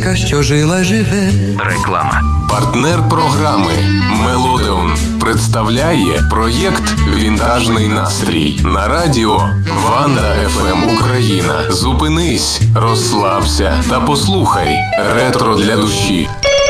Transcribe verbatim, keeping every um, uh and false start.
музика, що жила, живе. Реклама. Партнер програми Мелодеон представляє проєкт «Вінтажний настрій» на радіо Ванда еф ем Україна. Зупинись, розслабся та послухай ретро для душі.